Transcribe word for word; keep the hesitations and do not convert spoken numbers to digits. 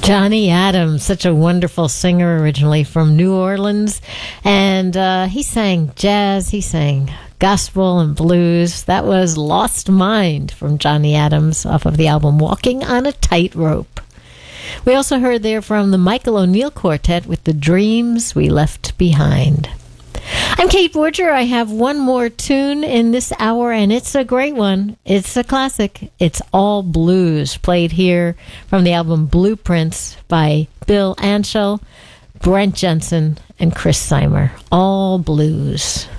Johnny Adams, such a wonderful singer, originally from New Orleans. And uh, he sang jazz, he sang gospel and blues. That was Lost Mind from Johnny Adams off of the album Walking on a Tightrope. We also heard there from the Michael O'Neill Quartet with The Dreams We Left Behind. I'm Kate Borger. I have one more tune in this hour, and it's a great one. It's a classic. It's All Blues, played here from the album Blueprints by Bill Anshel, Brent Jensen, and Chris Seimer. All Blues.